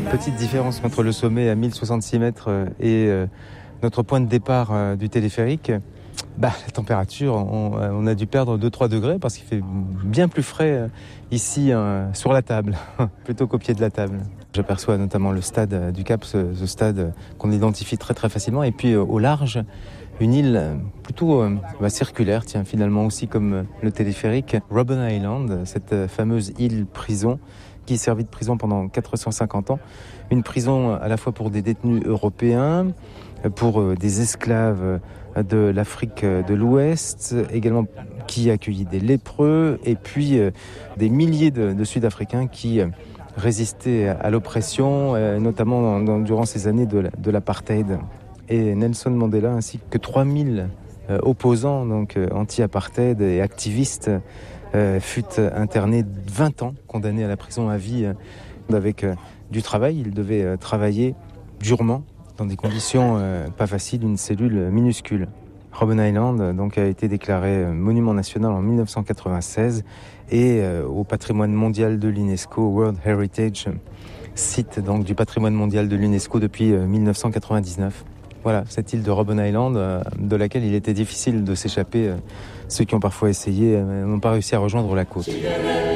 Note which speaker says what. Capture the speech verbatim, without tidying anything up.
Speaker 1: Petite différence entre le sommet à mille soixante-six mètres et euh, notre point de départ euh, du téléphérique. Bah, la température, on, on a dû perdre deux à trois degrés parce qu'il fait bien plus frais euh, ici euh, sur la table, plutôt qu'au pied de la table. J'aperçois notamment le stade euh, du Cap, ce, ce stade qu'on identifie très très facilement. Et puis euh, au large, une île plutôt euh, bah, circulaire, tiens, finalement aussi comme euh, le téléphérique, Robben Island, cette euh, fameuse île prison qui servit de prison pendant quatre cent cinquante ans. Une prison à la fois pour des détenus européens, pour euh, des esclaves euh, de l'Afrique de l'Ouest, également qui accueillit des lépreux, et puis euh, des milliers de, de Sud-Africains qui euh, résistaient à l'oppression, euh, notamment dans, dans, durant ces années de, la, de l'apartheid. Et Nelson Mandela, ainsi que trois mille euh, opposants donc, euh, anti-apartheid et activistes, euh, fut interné vingt ans, condamné à la prison à vie euh, avec euh, du travail. Il devait euh, travailler durement dans des conditions euh, pas faciles, une cellule minuscule. Robben Island donc, a été déclaré monument national en dix-neuf cent quatre-vingt-seize et euh, au patrimoine mondial de l'UNESCO, World Heritage Site donc, du patrimoine mondial de l'UNESCO depuis euh, dix-neuf cent quatre-vingt-dix-neuf. Voilà, cette île de Robben Island, euh, de laquelle il était difficile de s'échapper. Euh, ceux qui ont parfois essayé euh, n'ont pas réussi à rejoindre la côte.